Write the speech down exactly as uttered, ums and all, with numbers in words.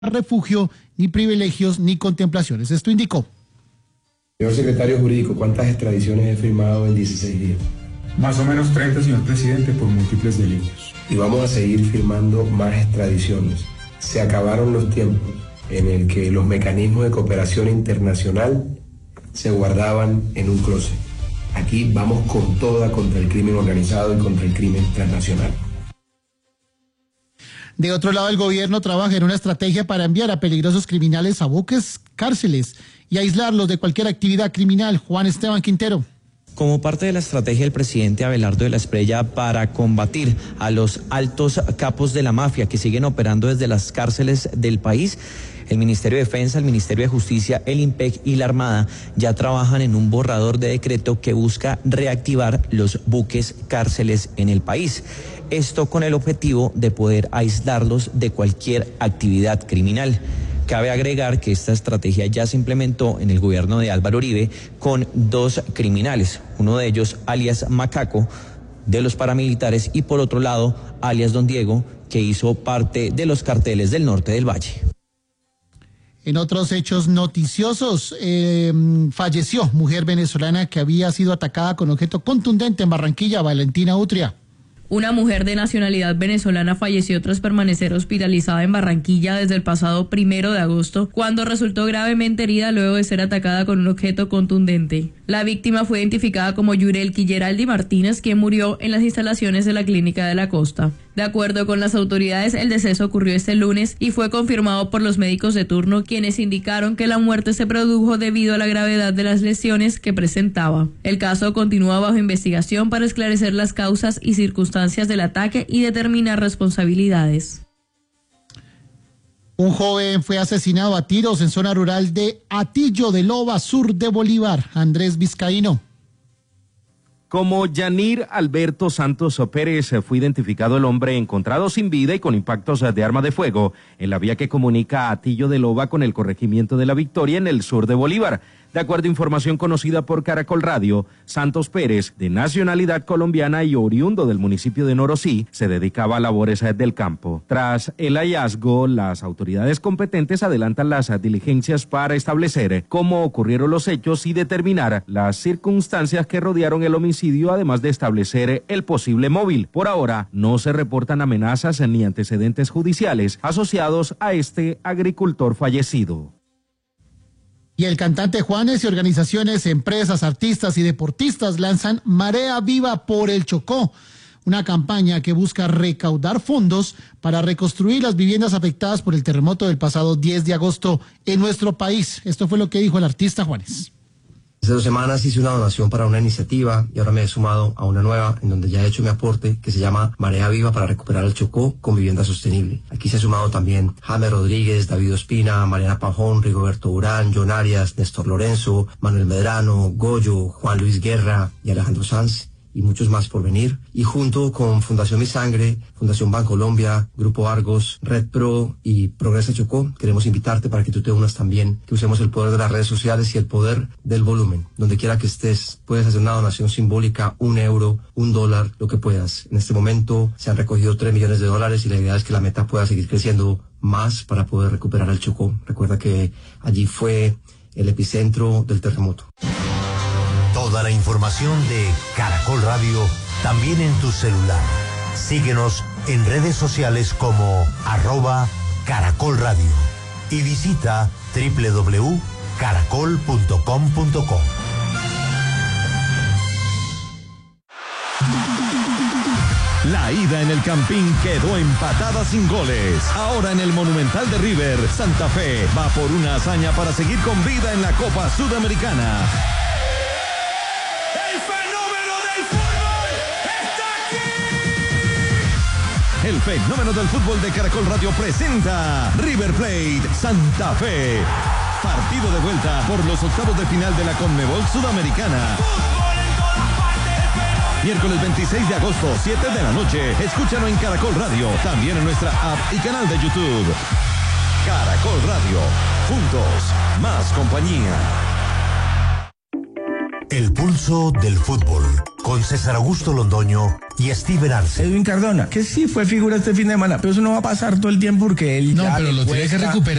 refugio, ni privilegios, ni contemplaciones. Esto indicó. Señor secretario jurídico, ¿cuántas extradiciones he firmado en dieciséis días? Más o menos treinta, señor presidente, por múltiples delitos. Y vamos a seguir firmando más extradiciones. Se acabaron los tiempos en el que los mecanismos de cooperación internacional se guardaban en un closet. Aquí vamos con toda contra el crimen organizado y contra el crimen transnacional. De otro lado, el gobierno trabaja en una estrategia para enviar a peligrosos criminales a buques, cárceles y aislarlos de cualquier actividad criminal. Juan Esteban Quintero. Como parte de la estrategia del presidente Abelardo de la Espriella para combatir a los altos capos de la mafia que siguen operando desde las cárceles del país, el Ministerio de Defensa, el Ministerio de Justicia, el IMPEC y la Armada ya trabajan en un borrador de decreto que busca reactivar los buques cárceles en el país. Esto con el objetivo de poder aislarlos de cualquier actividad criminal. Cabe agregar que esta estrategia ya se implementó en el gobierno de Álvaro Uribe con dos criminales, uno de ellos alias Macaco de los paramilitares y por otro lado alias Don Diego, que hizo parte de los carteles del norte del Valle. En otros hechos noticiosos, eh, falleció mujer venezolana que había sido atacada con objeto contundente en Barranquilla, Valentina Utria. Una mujer de nacionalidad venezolana falleció tras permanecer hospitalizada en Barranquilla desde el pasado primero de agosto, cuando resultó gravemente herida luego de ser atacada con un objeto contundente. La víctima fue identificada como Yurel Quilleraldi Martínez, quien murió en las instalaciones de la Clínica de la Costa. De acuerdo con las autoridades, el deceso ocurrió este lunes y fue confirmado por los médicos de turno, quienes indicaron que la muerte se produjo debido a la gravedad de las lesiones que presentaba. El caso continúa bajo investigación para esclarecer las causas y circunstancias del ataque y determinar responsabilidades. Un joven fue asesinado a tiros en zona rural de Atillo de Loba, sur de Bolívar. Andrés Vizcaíno. Como Yanir Alberto Santos Pérez fue identificado el hombre encontrado sin vida y con impactos de arma de fuego en la vía que comunica a Atillo de Loba con el corregimiento de La Victoria en el sur de Bolívar. De acuerdo a información conocida por Caracol Radio, Santos Pérez, de nacionalidad colombiana y oriundo del municipio de Norosí, se dedicaba a labores del campo. Tras el hallazgo, las autoridades competentes adelantan las diligencias para establecer cómo ocurrieron los hechos y determinar las circunstancias que rodearon el homicidio, además de establecer el posible móvil. Por ahora, no se reportan amenazas ni antecedentes judiciales asociados a este agricultor fallecido. Y el cantante Juanes y organizaciones, empresas, artistas y deportistas lanzan Marea Viva por el Chocó, una campaña que busca recaudar fondos para reconstruir las viviendas afectadas por el terremoto del pasado diez de agosto en nuestro país. Esto fue lo que dijo el artista Juanes. Hace dos semanas hice una donación para una iniciativa y ahora me he sumado a una nueva en donde ya he hecho mi aporte que se llama Marea Viva para recuperar el Chocó con vivienda sostenible. Aquí se ha sumado también Jaime Rodríguez, David Ospina, Mariana Pajón, Rigoberto Urán, John Arias, Néstor Lorenzo, Manuel Medrano, Goyo, Juan Luis Guerra y Alejandro Sanz, y muchos más por venir. Y junto con Fundación Mi Sangre, Fundación Bancolombia, Grupo Argos, Red Pro y Progresa Chocó, queremos invitarte para que tú te unas también, que usemos el poder de las redes sociales y el poder del volumen. Donde quiera que estés, puedes hacer una donación simbólica, un euro, un dólar, lo que puedas. En este momento se han recogido tres millones de dólares y la idea es que la meta pueda seguir creciendo más para poder recuperar el Chocó. Recuerda que allí fue el epicentro del terremoto. Toda la información de Caracol Radio también en tu celular. Síguenos en redes sociales como arroba Caracol Radio y visita doble u doble u doble u punto caracol punto com punto co. La ida en el Campín quedó empatada sin goles. Ahora en el Monumental de River, Santa Fe va por una hazaña para seguir con vida en la Copa Sudamericana. El fenómeno del fútbol de Caracol Radio presenta River Plate Santa Fe. Partido de vuelta por los octavos de final de la Conmebol Sudamericana. Miércoles veintiséis de agosto, siete de la noche. Escúchalo en Caracol Radio, también en nuestra app y canal de YouTube. Caracol Radio, juntos, más compañía. El pulso del fútbol. con César Augusto Londoño y Steven Arce. Edwin Cardona, que sí fue figura este fin de semana, pero eso no va a pasar todo el tiempo porque él no, ya pero lo tiene que recuperar.